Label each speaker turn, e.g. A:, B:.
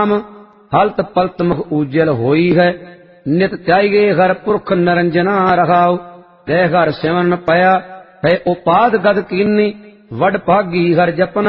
A: हलत पलत मुख उज्जल होई है। नित त्यागे घर पुरख नरंजना रहाओ। दे घर सिमरन पया है उपाद गद कीनी। वड भागी हर जपना